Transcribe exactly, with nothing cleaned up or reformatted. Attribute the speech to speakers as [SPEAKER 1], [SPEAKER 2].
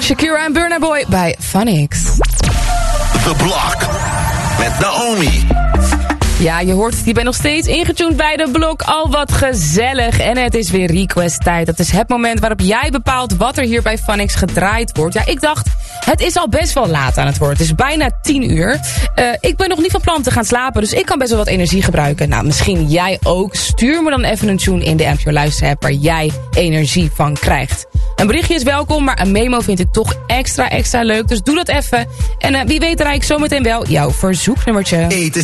[SPEAKER 1] Shakira en Burna Boy bij Phonics.
[SPEAKER 2] The Block met Naomi.
[SPEAKER 1] Ja, je hoort het, je bent nog steeds ingetuned bij de blok. Al wat gezellig. En het is weer request tijd. Dat is het moment waarop jij bepaalt wat er hier bij Phonics gedraaid wordt. Ja, ik dacht, het is al best wel laat aan het worden. Het is bijna tien uur. Uh, ik ben nog niet van plan te gaan slapen, dus ik kan best wel wat energie gebruiken. Nou, misschien jij ook. Stuur me dan even een tune in de M P O Luister app waar jij energie van krijgt. Een berichtje is welkom, maar een memo vind ik toch extra, extra leuk. Dus doe dat even. En uh, wie weet draai ik zometeen wel jouw verzoeknummertje.
[SPEAKER 2] Eten